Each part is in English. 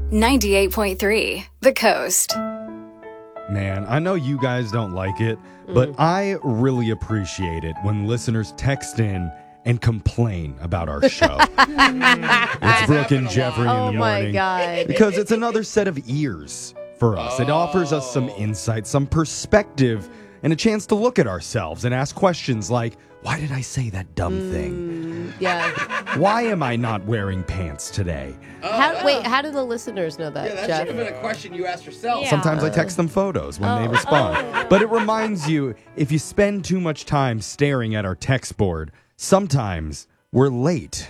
98.3 The Coast. Man, I know you guys don't like it, but I really appreciate it when listeners text in and complain about our show. It's Brooke and Jeffrey in the morning. Oh, my God. Because it's another set of ears for us. It offers us some insight, some perspective, and a chance to look at ourselves and ask questions like, why did I say that dumb thing? Yeah. Why am I not wearing pants today? How do the listeners know that, Yeah, that Jeff? should have been a question you asked yourself. Yeah. Sometimes I text them photos when they respond. But it reminds you, if you spend too much time staring at our text board, sometimes we're late.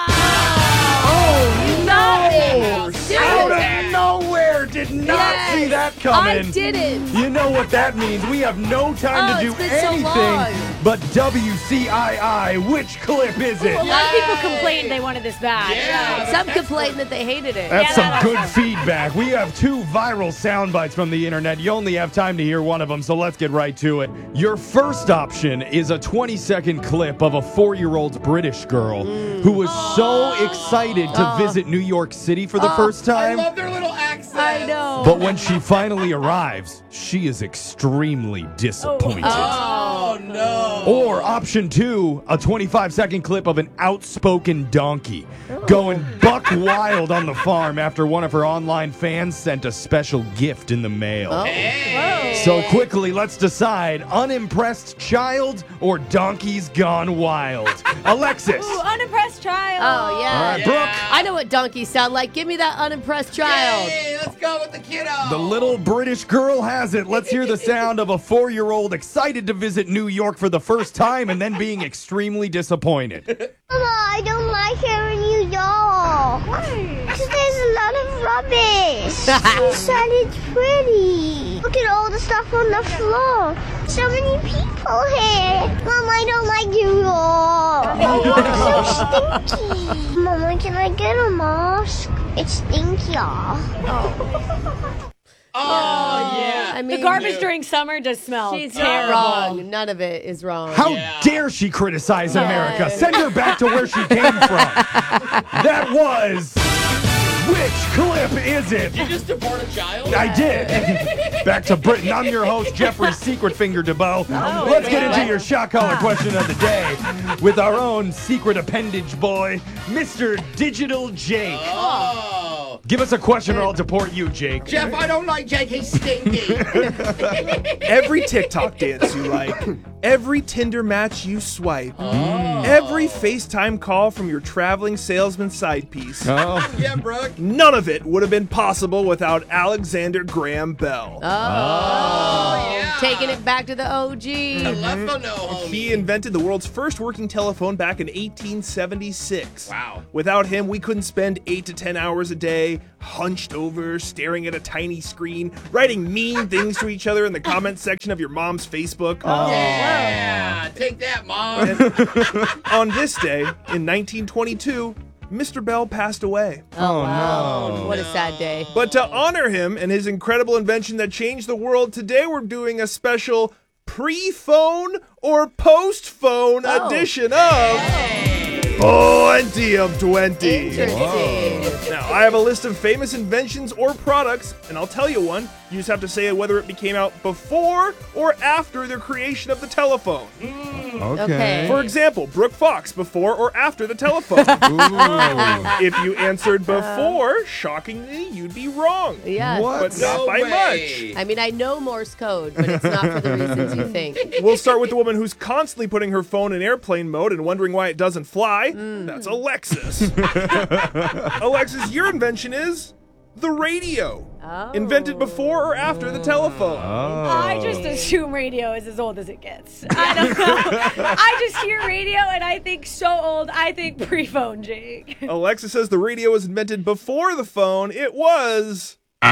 Oh, no! Out of nowhere! Did not see that coming. I didn't. You know what that means. We have no time to do it's been so anything long. but WCII. Which clip is it? A lot of people complained they wanted this back. Yeah. Some complained that they hated it. That's Yeah, some good feedback. We have 2 viral sound bites from the internet. You only have time to hear one of them, so let's get right to it. Your first option is a 20-second clip of a 4-year-old British girl who was so excited to visit New York City for the first I time. love their little accents. I know. But when she finally arrives, she is extremely disappointed. Oh, no. Or option 2, a 25-second clip of an outspoken donkey going buck wild on the farm after one of her online fans sent a special gift in the mail. So quickly, let's decide, unimpressed child or donkeys gone wild? Alexis. Ooh, unimpressed child. Oh, yeah. All right, Brooke. I know what donkeys sound like. Give me that unimpressed child. Hey, let's go with the kiddo. The little British girl has it. Let's hear the sound of a 4-year-old excited to visit New York for the first time and then being extremely disappointed. Mama, I don't like here in New York. Why? Because there's a lot of rubbish. Inside it's pretty. Look at all the stuff on the floor. So many people here. Mom, I don't like New York. It's so stinky. Mama, can I get a mask? It's stinkier. Oh, yeah. I mean, The garbage during summer does smell she's terrible. not wrong. None of it is wrong. How dare she criticize America? Send her back to where she came from. That was... Which clip is it? You just deport a child? I did. Back to Britain. I'm your host, Jeffrey Secret Finger DeBow. Let's get into your shot collar question of the day with our own secret appendage boy, Mr. Digital Jake. Oh. Give us a question or I'll deport you, Jake. Jeff, I don't like Jake. He's stinky. Every TikTok dance you like, every Tinder match you swipe, every FaceTime call from your traveling salesman side piece. Oh. Yeah, Brooke. None of it would have been possible without Alexander Graham Bell. Yeah. Taking it back to the OG. Telephone, homie. He invented the world's first working telephone back in 1876. Wow. Without him, we couldn't spend 8 to 10 hours a day hunched over, staring at a tiny screen, writing mean things to each other in the comment section of your mom's Facebook. Yeah. Take that, Mom. On this day, in 1922, Mr. Bell passed away. Oh, no. What a sad day. But to honor him and his incredible invention that changed the world, today we're doing a special pre-phone or post-phone edition of Plenty of 20. Interesting. Now, I have a list of famous inventions or products, and I'll tell you one. You just have to say whether it became out before or after the creation of the telephone. Okay. For example, Brooke Fox, before or after the telephone. If you answered before, shockingly, you'd be wrong. Yeah. What? But not by way. much. I mean, I know Morse code, but it's not for the reasons you think. We'll start with the woman who's constantly putting her phone in airplane mode and wondering why it doesn't fly. That's Alexis. Alexis, your invention is the radio. Oh. Invented before or after the telephone. I just assume radio is as old as it gets. I don't know. I just hear radio and I think so old. I think pre-phone, Jake. Alexis says the radio was invented before the phone. It was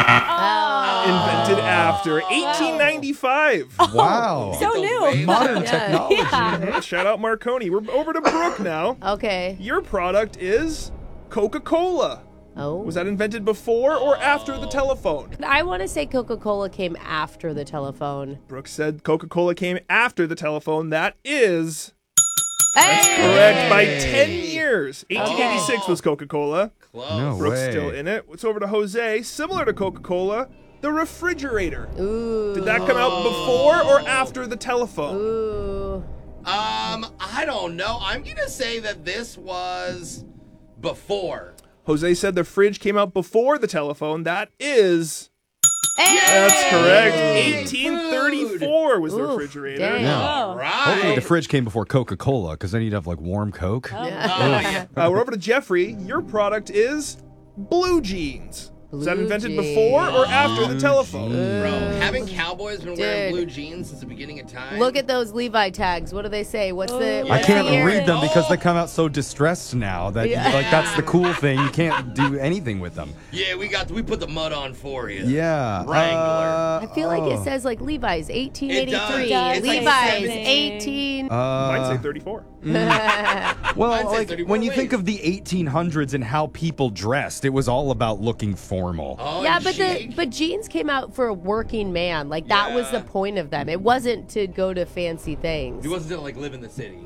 invented after 1895. Wow. So new. Modern Yeah. technology. Yeah. Shout out Marconi. We're over to Brooke now. Okay. Your product is Coca-Cola. Oh. Was that invented before or after the telephone? I want to say Coca-Cola came after the telephone. Brooke said Coca-Cola came after the telephone. That is That's correct by 10 years. 1886 was Coca-Cola. Close. No Brooke's way. still in it. It's over to Jose. Similar to Coca-Cola, the refrigerator. Ooh. Did that come out before or after the telephone? Ooh. I don't know. I'm going to say that this was before. Jose said the fridge came out before the telephone. That is... That's correct. 1834 was the Oof, refrigerator. dang. Yeah. All right. Hopefully the fridge came before Coca-Cola, because then you'd have like warm Coke. Oh, yeah. We're over to Jeffrey. Your product is blue jeans. Was that Blue invented jeans. before or after the telephone? Bro, haven't cowboys been wearing Dude. blue jeans since the beginning of time? Look at those Levi tags. What do they say? What's the? I what's can't the year? read them because Oh. they come out so distressed now that Yeah. like that's the cool thing. You can't do anything with them. Yeah, we put the mud on for you. Yeah. Wrangler. I feel like it oh. says like Levi's 1883. It does. It's like Levi's 17. 18. Might say 34. Well, I'd say like 31 when you ways. think of the 1800s and how people dressed, it was all about looking formal. Oh, Yeah, and but chic. but jeans came out for a working man. Like that was the Yeah. point of them. It wasn't to go to fancy things. He wasn't to like live in the city.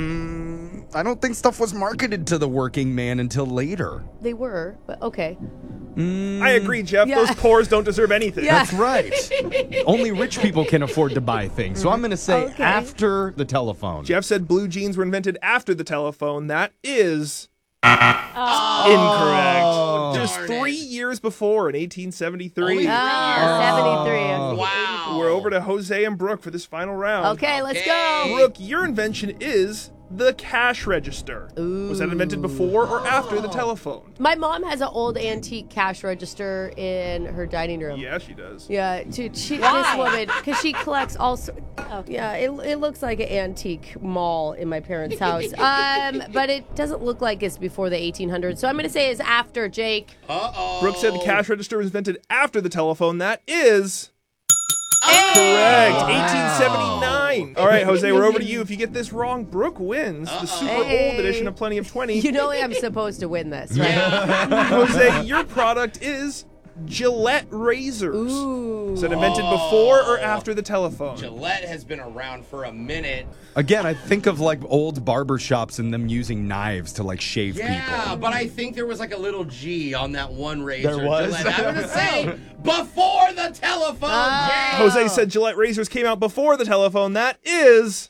I don't think stuff was marketed to the working man until later. They were, but okay. I agree, Jeff. Yeah. Those pores don't deserve anything. Yeah. That's right. Only rich people can afford to buy things. So I'm going to say Okay. after the telephone. Jeff said blue jeans were invented after the telephone. That is Oh. incorrect. Just darn 3 it. years before in 1873. Only- Oh, 73. Wow. We're over to Jose and Brooke for this final round. Okay, let's Okay. go. Brooke, your invention is the cash register. Was that invented before or after the telephone? My mom has an old antique cash register in her dining room. Yeah, she does. Yeah, this woman, because she collects all sorts. Yeah, it looks like an antique mall in my parents' house. But it doesn't look like it's before the 1800s. So I'm going to say it's after, Jake. Uh-oh. Brooke said the cash register was invented after the telephone. That is correct. 1879. All right, Jose, we're over to you. If you get this wrong, Brooke wins the super old edition of Plenty of 20. You know I'm supposed to win this, right? Jose, your product is Gillette razors. Ooh. Was that invented before or after the telephone? Gillette has been around for a minute. Again, I think of like old barber shops and them using knives to like shave Yeah, people. but I think there was like a little G on that one razor. There was? Gillette. I'm going to say before the telephone. Yeah. Jose said Gillette razors came out before the telephone. That is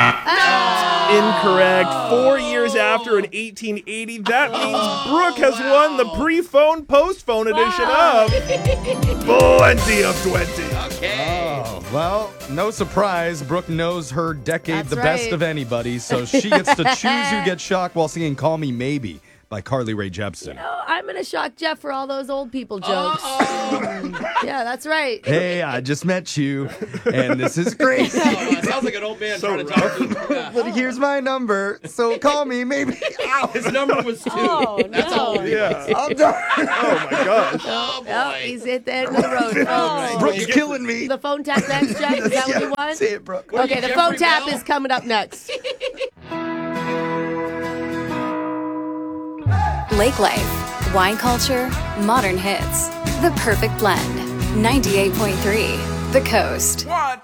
incorrect. 4 years after in 1880. That means Brooke has won the pre-phone, post-phone edition of Plenty of 20. Okay. Oh, well, no surprise. Brooke knows her decade That's the best right. of anybody, so she gets to choose who gets shocked while singing Call Me Maybe by Carly Rae Jepsen. Oh, I'm going to shock Jeff for all those old people jokes. Yeah, that's right. Hey, I just met you, and this is great. Sounds like an old man So trying to talk to yeah. But here's my number, so call me maybe. Ow. His number was 2. Oh, That's no. all. Yeah. I'm done. Oh my gosh. Oh, boy. Oh, he's at the end of the road, folks. Brooke's killing me. The phone tap next, Jeff? Is that what you want? Say it, Brooke. Okay, the Jeffrey phone tap Bell? is coming up next. Lake Life, wine culture, modern hits. The perfect blend. 98.3 The Coast. 1,